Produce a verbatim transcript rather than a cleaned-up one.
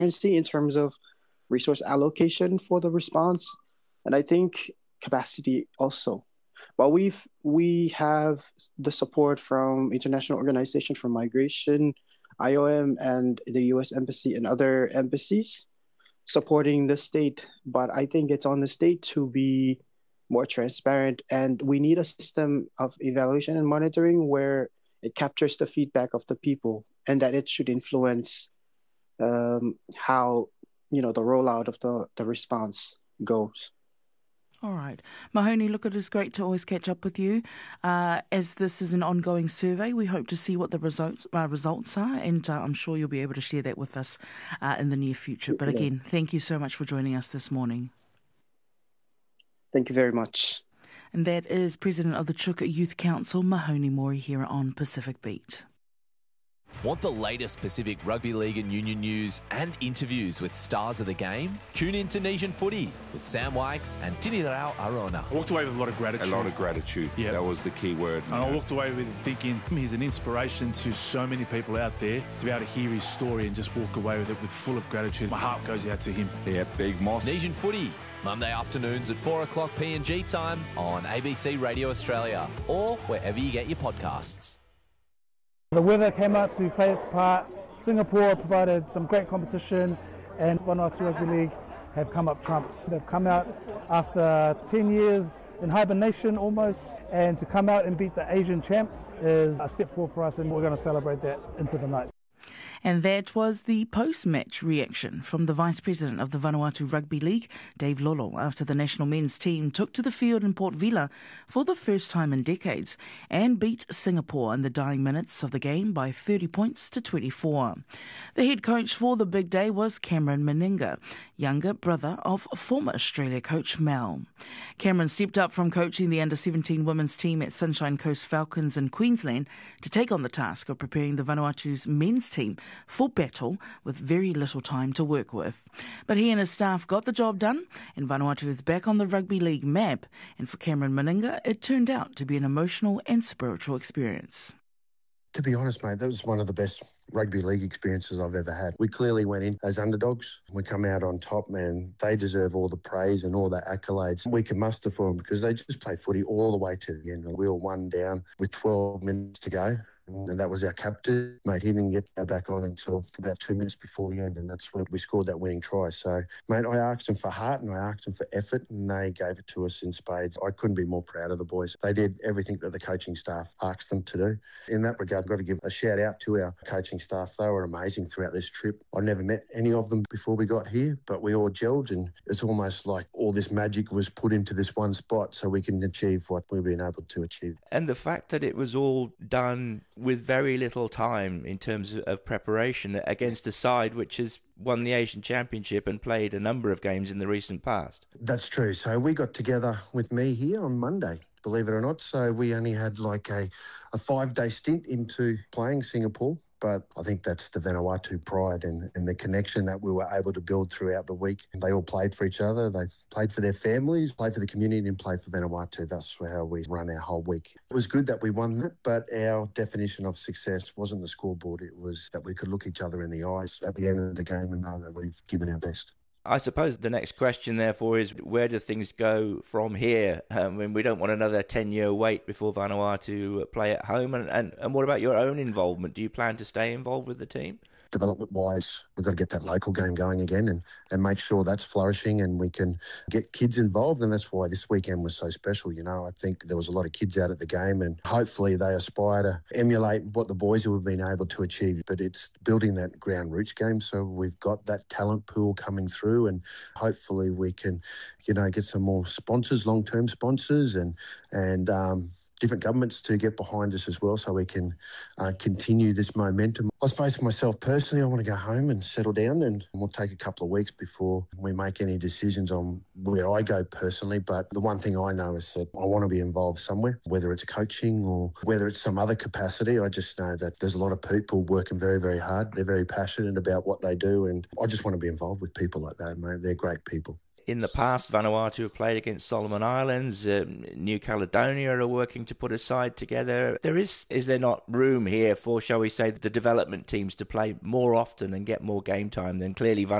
transparency in terms of resource allocation for the response, and I think capacity also. But we've we have the support from international organizations for migration, I O M, and the U S Embassy and other embassies supporting the state. But I think it's on the state to be more transparent, and we need a system of evaluation and monitoring where it captures the feedback of the people, and that it should influence um, how you know the rollout of the the response goes. All right. Mahoney, look, it is great to always catch up with you. Uh, as this is an ongoing survey, we hope to see what the results, uh, results are, and uh, I'm sure you'll be able to share that with us uh, in the near future. But again, thank you so much for joining us this morning. Thank you very much. And that is President of the Chuka Youth Council, Mahoney Mori, here on Pacific Beat. Want the latest Pacific Rugby League and Union news and interviews with stars of the game? Tune in to Nation Footy with Sam Wykes and Tinirao Arona. I walked away with a lot of gratitude. A lot of gratitude. Yeah. That was the key word. And I walked away with thinking he's an inspiration to so many people out there to be able to hear his story and just walk away with it with full of gratitude. My heart goes out to him. Yeah, big moss. Nation Footy, Monday afternoons at four o'clock P N G time on A B C Radio Australia or wherever you get your podcasts. The weather came out to play its part. Singapore provided some great competition, and Vanuatu Rugby League have come up trumps. They've come out after ten years in hibernation almost, and to come out and beat the Asian champs is a step forward for us, and we're going to celebrate that into the night. And that was the post-match reaction from the Vice President of the Vanuatu Rugby League, Dave Lolo, after the national men's team took to the field in Port Vila for the first time in decades and beat Singapore in the dying minutes of the game by thirty points to twenty-four. The head coach for the big day was Cameron Meninga, younger brother of former Australia coach Mel. Cameron stepped up from coaching the under seventeen women's team at Sunshine Coast Falcons in Queensland to take on the task of preparing the Vanuatu's men's team for battle with very little time to work with. But he and his staff got the job done, and Vanuatu is back on the rugby league map. And for Cameron Meninga, it turned out to be an emotional and spiritual experience. To be honest, mate, that was one of the best rugby league experiences I've ever had. We clearly went in as underdogs. We come out on top, man. They deserve all the praise and all the accolades we can muster for them because they just played footy all the way to the end. We were one down with twelve minutes to go. And that was our captain, mate. He didn't get back on until about two minutes before the end, and that's when we scored that winning try. So, mate, I asked them for heart and I asked them for effort, and they gave it to us in spades. I couldn't be more proud of the boys. They did everything that the coaching staff asked them to do. In that regard, I've got to give a shout out to our coaching staff. They were amazing throughout this trip. I never met any of them before we got here, but we all gelled, and it's almost like all this magic was put into this one spot so we can achieve what we've been able to achieve. And the fact that it was all done with very little time in terms of preparation against a side which has won the Asian Championship and played a number of games in the recent past. That's true. So we got together with me here on Monday, believe it or not. So we only had like a, a five-day stint into playing Singapore. But I think that's the Vanuatu pride and, and the connection that we were able to build throughout the week. They all played for each other. They played for their families, played for the community and played for Vanuatu. That's how we run our whole week. It was good that we won that, but our definition of success wasn't the scoreboard. It was that we could look each other in the eyes at the end of the game and know that we've given our best. I suppose the next question, therefore, is where do things go from here? Um, I mean, we don't want another ten-year wait before Vanuatu play at home. And, and, and what about your own involvement? Do you plan to stay involved with the team? Development-wise, we've got to get that local game going again and, and make sure that's flourishing and we can get kids involved. And that's why this weekend was so special. You know, I think there was a lot of kids out at the game and hopefully they aspire to emulate what the boys have been able to achieve. But it's building that ground roots game. So we've got that talent pool coming through and hopefully we can, you know, get some more sponsors, long-term sponsors and, and, um, different governments to get behind us as well so we can uh, continue this momentum. I suppose for myself personally, I want to go home and settle down and we'll take a couple of weeks before we make any decisions on where I go personally. But the one thing I know is that I want to be involved somewhere, whether it's coaching or whether it's some other capacity. I just know that there's a lot of people working very, very hard. They're very passionate about what they do and I just want to be involved with people like that, mate. They're great people. In the past, Vanuatu have played against Solomon Islands. Um, New Caledonia are working to put a side together. There is, is there not room here for, shall we say, the development teams to play more often and get more game time? Then clearly